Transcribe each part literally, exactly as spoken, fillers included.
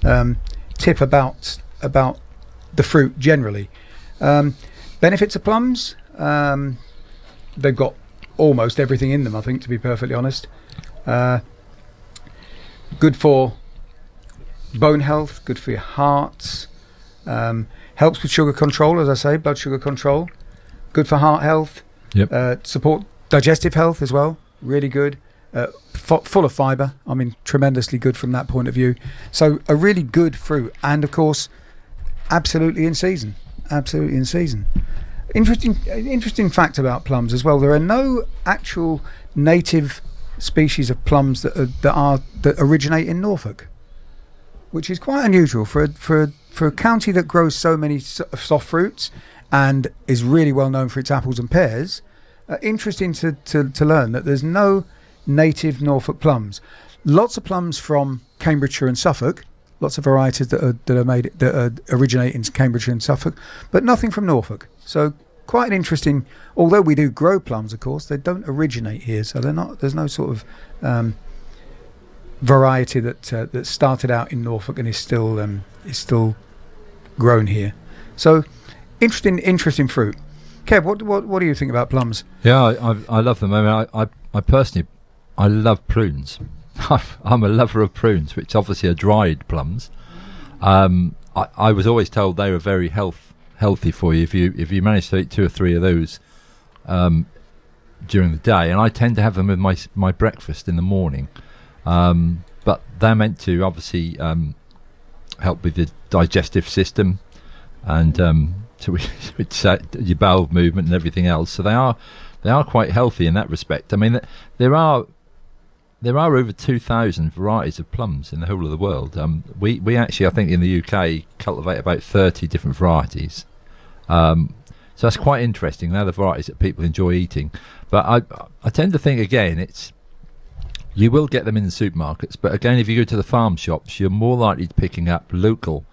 um, tip about about the fruit generally. Um, benefits of plums, um, they've got almost everything in them, I think, to be perfectly honest. Uh, good for bone health, good for your heart, um, helps with sugar control, as I say, blood sugar control, good for heart health, yep. uh, support digestive health as well, really good, uh, f- full of fibre, I mean tremendously good from that point of view. So a really good fruit, and of course absolutely in season, absolutely in season. Interesting, interesting fact about plums as well, there are no actual native species of plums that are, that are that originate in Norfolk, which is quite unusual for a, for a, for a county that grows so many soft fruits and is really well known for its apples and pears. Uh, interesting to, to, to learn that there's no native Norfolk plums. Lots of plums from Cambridgeshire and Suffolk, lots of varieties that are that are made that are, originate in Cambridgeshire and Suffolk, but nothing from Norfolk. So quite an interesting. Although we do grow plums, of course, they don't originate here. So they're not. There's no sort of um, variety that uh, that started out in Norfolk and is still um, is still grown here. So interesting, interesting fruit. Kev, what what what do you think about plums? Yeah, I I, I love them. I mean, I, I I personally I love prunes. I'm a lover of prunes, which obviously are dried plums. Um, I, I was always told they were very health healthy for you if you if you manage to eat two or three of those um, during the day. And I tend to have them with my my breakfast in the morning. Um, but they're meant to obviously um, help with the digestive system and um, to with your bowel movement and everything else. So they are they are quite healthy in that respect. I mean, there are. There are over two thousand varieties of plums in the whole of the world. Um, we, we actually, I think, in the U K, cultivate about thirty different varieties. Um, so that's quite interesting. They're the varieties that people enjoy eating. But I, I tend to think, again, it's you will get them in the supermarkets. But again, if you go to the farm shops, you're more likely to picking up local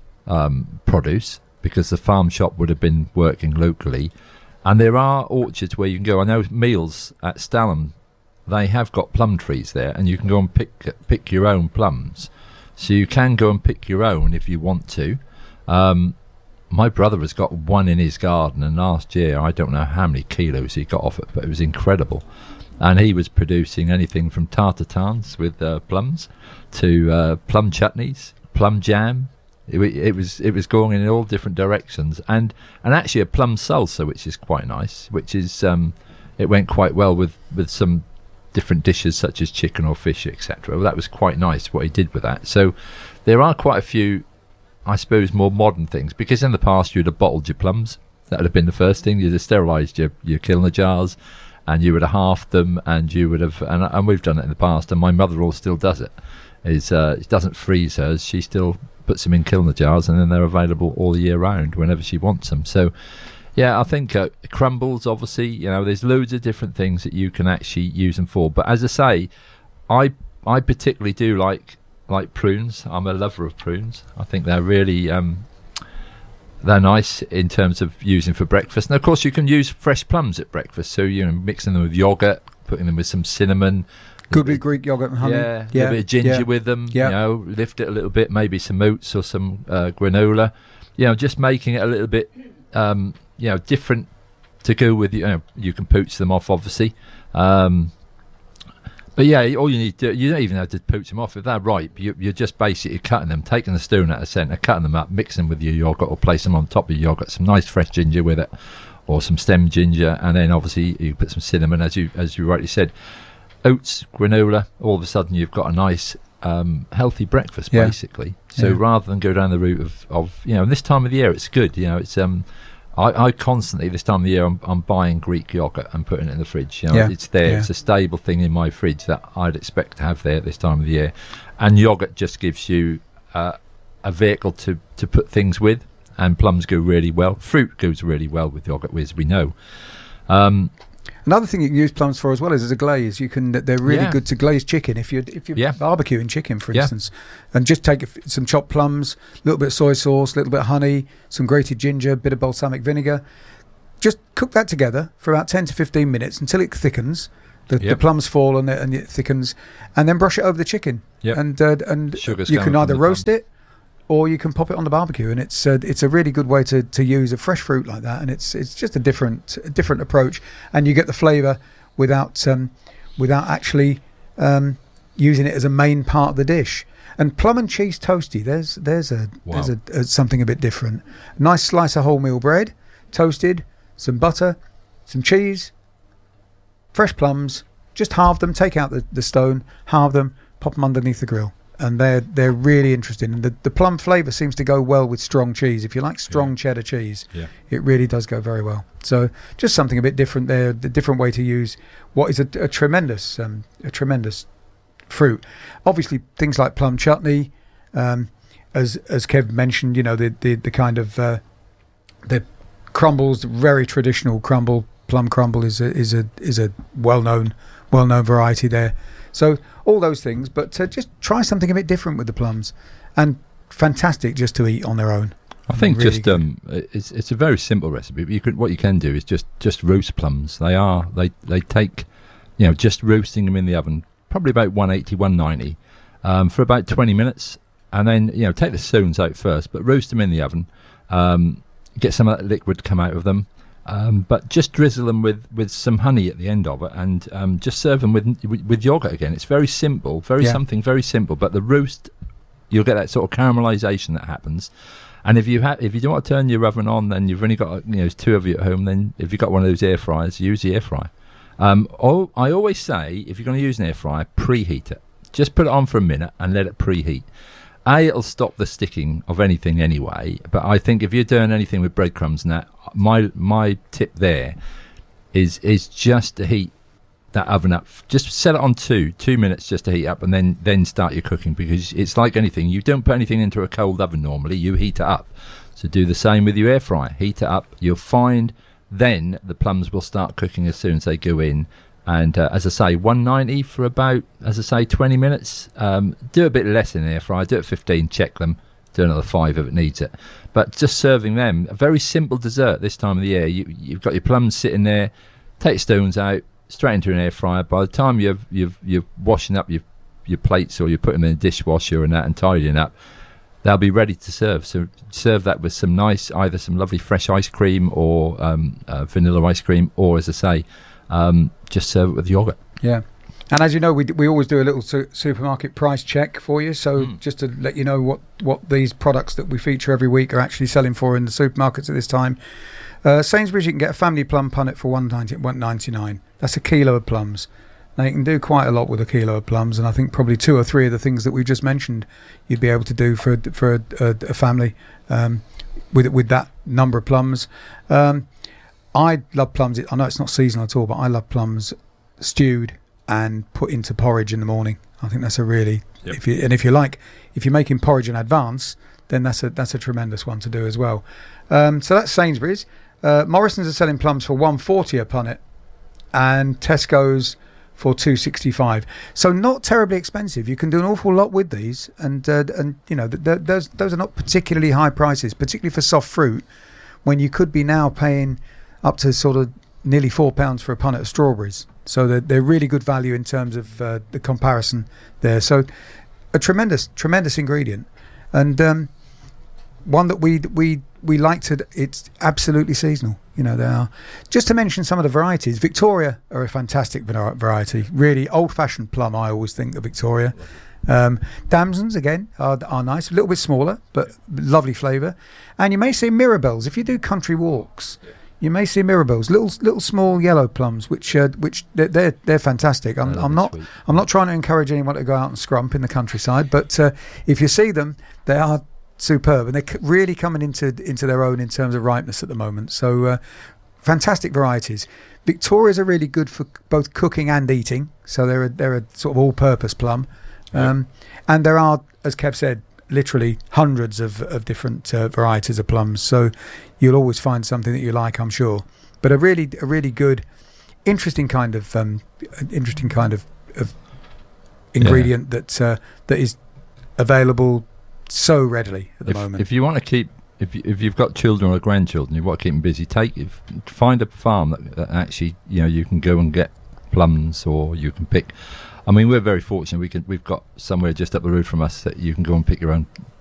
um, produce because the farm shop would have been working locally. And there are orchards where you can go. I know Meals at Stalham, they have got plum trees there, and you can go and pick pick your own plums. So you can go and pick your own if you want to. Um, my brother has got one in his garden, and last year, I don't know how many kilos he got off it, but it was incredible. And he was producing anything from tartatans with uh, plums to uh, plum chutneys, plum jam. It, it was it was going in all different directions, and and actually a plum salsa, which is quite nice. Which is um, it went quite well with with some different dishes such as chicken or fish, et cetera. Well, that was quite nice what he did with that. So there are quite a few, I suppose, more modern things, because in the past you'd have bottled your plums. That would have been the first thing. You'd have sterilised your, your kilner jars, and you would have halved them, and you would have, and, and we've done it in the past, and my mother-in-law still does it. Is uh, she doesn't freeze hers, she still puts them in kilner jars, and then they're available all year round whenever she wants them. So yeah, I think uh, crumbles, obviously, you know, there's loads of different things that you can actually use them for. But as I say, I I particularly do like like prunes. I'm a lover of prunes. I think they're really um, they're nice in terms of using for breakfast. And of course, you can use fresh plums at breakfast. So you know, mixing them with yogurt, putting them with some cinnamon. Good with Greek yogurt and honey. Yeah, yeah, a bit of ginger yeah. with them. Yeah. You know, lift it a little bit, maybe some oats or some uh, granola. You know, just making it a little bit. Um, you know, different to go with, you know, you can pooch them off, obviously. Um, but yeah, all you need to do, you don't even have to pooch them off. If they're ripe, you, you're just basically cutting them, taking the stone out of the centre, cutting them up, mixing them with your yoghurt, or place them on top of your yoghurt, some nice fresh ginger with it, or some stem ginger, and then obviously you put some cinnamon, as you as you rightly said, oats, granola. All of a sudden you've got a nice um, healthy breakfast, yeah. basically. So yeah. rather than go down the route of, of, you know, this time of the year, it's good, you know, it's... um. I, I constantly, this time of the year, I'm, I'm buying Greek yogurt and putting it in the fridge. You know, yeah. it's there. Yeah. It's a stable thing in my fridge that I'd expect to have there at this time of the year. And yogurt just gives you uh, a vehicle to, to put things with, and plums go really well. Fruit goes really well with yogurt, as we know. Um, Another thing you can use plums for as well is as a glaze. You can they're really Yeah. good to glaze chicken if you're if you're Yeah. barbecuing chicken, for Yeah. instance, and just take a f- some chopped plums, a little bit of soy sauce, a little bit of honey, some grated ginger, a bit of balsamic vinegar. Just cook that together for about ten to fifteen minutes until it thickens. The, Yep. the plums fall and it, and it thickens, and then brush it over the chicken. Yep. And uh, and Sugar's you coming can either from the roast plum. it or you can pop it on the barbecue, and it's uh, it's a really good way to, to use a fresh fruit like that, and it's it's just a different a different approach, and you get the flavour without um, without actually um, using it as a main part of the dish. And plum and cheese toasty, there's there's a wow. there's a, a something a bit different. Nice slice of wholemeal bread, toasted, some butter, some cheese, fresh plums. Just halve them, take out the, the stone, halve them, pop them underneath the grill, and they're they're really interesting. And the, the plum flavour seems to go well with strong cheese. If you like strong yeah. cheddar cheese, yeah. it really does go very well. So just something a bit different there, the different way to use what is a, a tremendous um, a tremendous fruit. Obviously, things like plum chutney, um, as as Kev mentioned, you know the the, the kind of uh, the crumbles, very traditional crumble. Plum crumble is a is a is a well known well known variety there. So all those things, but uh, just try something a bit different with the plums, and fantastic just to eat on their own. I think really just good. um, it's it's a very simple recipe. But you could what you can do is just just roast plums. They are they they take, you know, just roasting them in the oven, probably about one eighty, one ninety, um, for about twenty minutes, and then you know take the stones out first, but roast them in the oven. Um, get some of that liquid come out of them. Um, but just drizzle them with, with some honey at the end of it, and um, just serve them with with, with yogurt again. It's very simple, very yeah. something very simple. But the roast, you'll get that sort of caramelisation that happens. And if you ha- if you don't want to turn your oven on, then you've only got you know two of you at home. Then if you've got one of those air fryers, use the air fryer. Um, oh, I always say if you're going to use an air fryer, preheat it. Just put it on for a minute and let it preheat. A, it'll stop the sticking of anything anyway, but I think if you're doing anything with breadcrumbs and that, my my tip there is is just to heat that oven up. Just set it on two, two minutes just to heat up, and then, then start your cooking, because it's like anything. You don't put anything into a cold oven normally, you heat it up. So do the same with your air fryer. Heat it up. You'll find then the plums will start cooking as soon as they go in. And uh, as I say, one ninety for about, as I say, twenty minutes. Um, do a bit less in the air fryer. Do it fifteen, check them. Do another five if it needs it. But just serving them, a very simple dessert this time of the year. You, you've got your plums sitting there, take your stones out, straight into an air fryer. By the time you're, you're, you're washing up your, your plates, or you're putting them in a dishwasher and that and tidying up, they'll be ready to serve. So serve that with some nice, either some lovely fresh ice cream or um, uh, vanilla ice cream, or as I say, Um, just serve it with yogurt. Yeah, and as you know, we we always do a little su- supermarket price check for you. So mm. just to let you know what, what these products that we feature every week are actually selling for in the supermarkets at this time. Uh, Sainsbury's, you can get a family plum punnet for one ninety-nine. That's a kilo of plums. Now you can do quite a lot with a kilo of plums, and I think probably two or three of the things that we've just mentioned you'd be able to do for for a, a, a family um, with with that number of plums. Um, I love plums. I know it's not seasonal at all, but I love plums stewed and put into porridge in the morning. I think that's a really, yep. if you and if you like, if you're making porridge in advance, then that's a that's a tremendous one to do as well. Um, so that's Sainsbury's. Uh, Morrison's are selling plums for one forty a punnet, and Tesco's for two sixty-five. So not terribly expensive. You can do an awful lot with these, and uh, and you know th- th- those those are not particularly high prices, particularly for soft fruit, when you could be now paying up to sort of nearly four pounds for a punnet of strawberries. So they're, they're really good value in terms of uh, the comparison there. So a tremendous, tremendous ingredient, and um, one that we we we like to. It's absolutely seasonal. You know, they are. Just to mention some of the varieties, Victoria are a fantastic variety. Really old-fashioned plum, I always think, of Victoria. Um, Damsons again are, are nice, a little bit smaller, but lovely flavour. And you may see Mirabelles if you do country walks. You may see Mirabelles, little little small yellow plums, which uh, which they're, they're they're fantastic. I'm I'm not sweet. I'm not trying to encourage anyone to go out and scrump in the countryside, but uh, if you see them, they are superb, and they're c- really coming into into their own in terms of ripeness at the moment. So uh, fantastic varieties. Victorias are really good for both cooking and eating, so they're a, they're a sort of all-purpose plum, um, yep. And there are, as Kev said, literally hundreds of, of different uh, varieties of plums, so you'll always find something that you like, I'm sure. But a really a really good, interesting kind of um, interesting kind of, of ingredient yeah. that uh, that is available so readily at the if, moment. If you want to keep, if you, if you've got children or grandchildren, you want to keep them busy, take if, find a farm that, that actually you know you can go and get plums, or you can pick. I mean, we're very fortunate. We can we've got somewhere just up the road from us that you can go and pick your own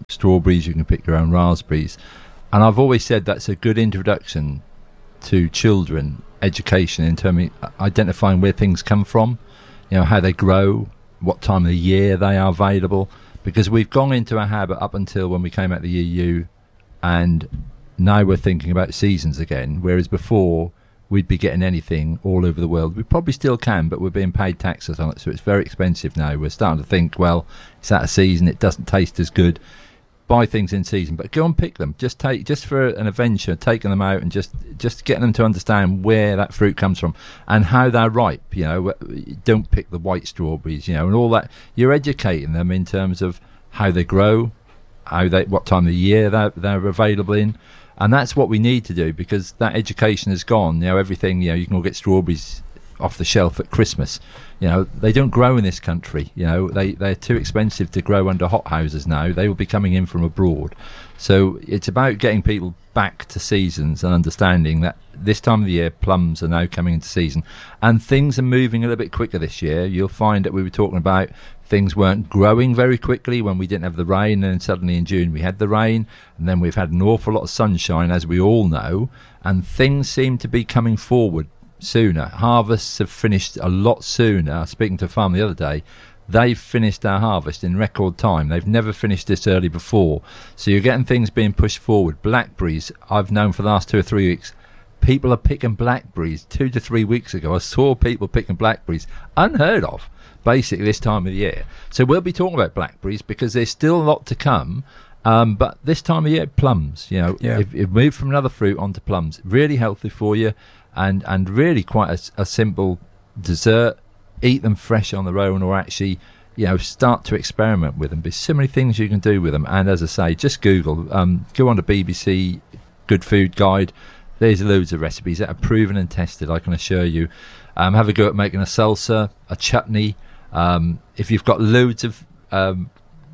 strawberries, you can pick your own raspberries. And I've always said that's a good introduction to children education in terms of identifying where things come from, you know, how they grow, what time of the year they are available, because we've gone into a habit up until when we came out of the E U, and now we're thinking about seasons again, whereas before we'd be getting anything all over the world. We probably still can, but we're being paid taxes on it, so it's very expensive now. We're starting to think, well, it's out of season, it doesn't taste as good. Buy things in season, but go and pick them. Just take, just for an adventure, taking them out and just just getting them to understand where that fruit comes from and how they're ripe. You know, don't pick the white strawberries. You know, and all that. You're educating them in terms of how they grow, how they, what time of the year they're, they're available in, and that's what we need to do, because that education has gone. You know, everything. You know, you can all get strawberries off the shelf at Christmas. You know, they don't grow in this country. You know, they, they're too expensive to grow under hothouses now. They will be coming in from abroad. So it's about getting people back to seasons and understanding that this time of the year, plums are now coming into season. And things are moving a little bit quicker this year. You'll find that we were talking about things weren't growing very quickly when we didn't have the rain, and then suddenly in June we had the rain, and then we've had an awful lot of sunshine, as we all know, and things seem to be coming forward sooner. Harvests have finished a lot sooner. Speaking to a farm the other day, they've finished our harvest in record time. They've never finished this early before. So you're getting things being pushed forward. Blackberries, I've known for the last two or three weeks, people are picking blackberries two to three weeks ago. I saw people picking blackberries, unheard of, basically this time of the year. So we'll be talking about blackberries because there's still a lot to come. Um, but this time of year, plums, you know, yeah. if, if move from another fruit onto plums, really healthy for you. And, and really quite a, a simple dessert. Eat them fresh on their own, or actually, you know, start to experiment with them. There's so many things you can do with them. And as I say, just Google, um, go on to B B C Good Food Guide. There's loads of recipes that are proven and tested, I can assure you. Um, have a go at making a salsa, a chutney. Um, if you've got loads of um,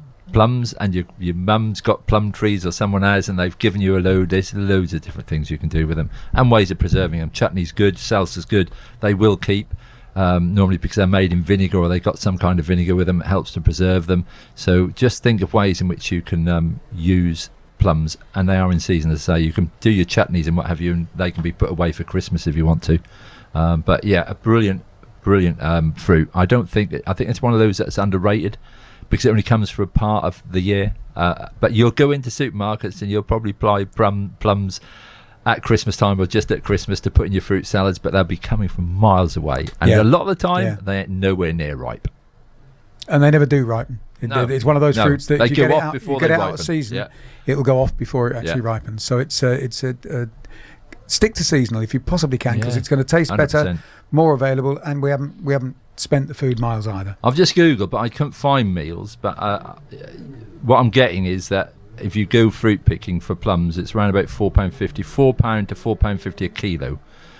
plums and your your mum's got plum trees, or someone has, and they've given you a load, there's loads of different things you can do with them and ways of preserving them. Chutney's good, salsa's good. They will keep, um, normally because they're made in vinegar, or they've got some kind of vinegar with them. It helps to preserve them. So just think of ways in which you can um, use plums, and they are in season, as I say. You can do your chutneys and what have you, and they can be put away for Christmas if you want to. Um, but yeah, a brilliant brilliant um, fruit. I don't think I think it's one of those that's underrated, because it only comes for a part of the year. Uh, but you'll go into supermarkets and you'll probably buy plum, plums at Christmas time, or just at Christmas, to put in your fruit salads, but they'll be coming from miles away. And yeah. a lot of the time, yeah. they're nowhere near ripe. And they never do ripen. It, No. it's one of those No. fruits that They if you go get it off out, before you get they it out ripen. of season, Yeah. it'll go off before it actually Yeah. ripens. So it's a, it's a, a stick to seasonal if you possibly can, because Yeah. it's going to taste one hundred percent. better, more available, and we haven't we haven't spent the food miles either. I've just Googled, but I couldn't find meals. But uh, what I'm getting is that if you go fruit picking for plums, it's around about four pound fifty, four pound to four pound fifty a kilo.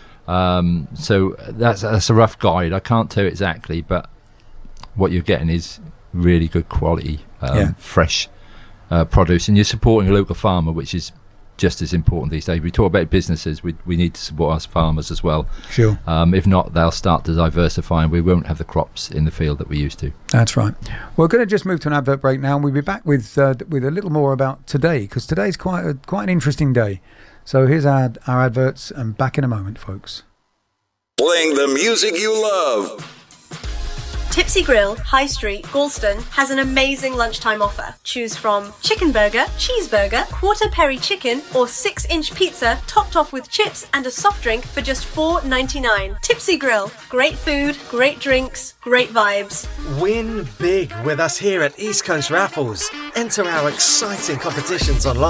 Um, so that's that's a rough guide. I can't tell you exactly, but what you're getting is really good quality, um, Yeah. fresh uh, produce, and you're supporting a local farmer, which is just as important these days. We talk about businesses, we we need to support us farmers as well. Sure. Um, if not, they'll start to diversify, and we won't have the crops in the field that we used to. That's right. We're going to just move to an advert break now, and we'll be back with uh, with a little more about today, because today's quite a, quite an interesting day. So here's our, our adverts, and back in a moment, folks. Playing the music you love. Tipsy Grill, High Street, Galston has an amazing lunchtime offer. Choose from chicken burger, cheeseburger, quarter peri chicken, or six inch pizza topped off with chips and a soft drink for just four ninety-nine. Tipsy Grill, great food, great drinks, great vibes. Win big with us here at East Coast Raffles. Enter our exciting competitions online